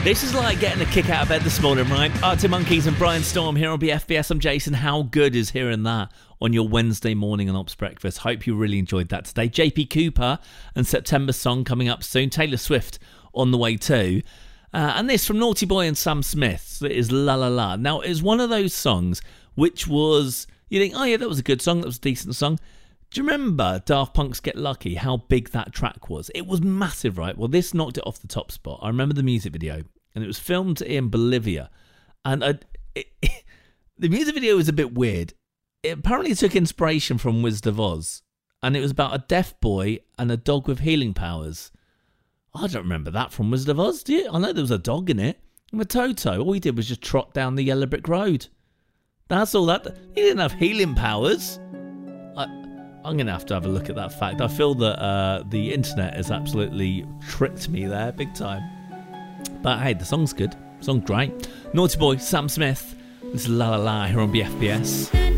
This is like getting a kick out of bed this morning, right? Arctic Monkeys and Brian Storm here on BFBS. I'm Jason. How good is hearing that on your Wednesday morning on Ops Breakfast? Hope you really enjoyed that today. JP Cooper and September Song coming up soon. Taylor Swift on the way too. And this from Naughty Boy and Sam Smith is La La La. Now, it's one of those songs which was, you think, oh yeah, that was a good song, that was a decent song. Do you remember Daft Punk's Get Lucky, how big that track was? It was massive, right? Well, this knocked it off the top spot. I remember the music video, and it was filmed in Bolivia. And the music video was a bit weird. It apparently took inspiration from Wizard of Oz, and it was about a deaf boy and a dog with healing powers. I don't remember that from Wizard of Oz, do you? I know there was a dog in it. And with Toto, all he did was just trot down the yellow brick road. That's all that. He didn't have healing powers. I'm going to have a look at that fact. I feel that the internet has absolutely tricked me there big time. But hey, the song's good. The song's great. Naughty Boy, Sam Smith. This is La La La here on BFBS.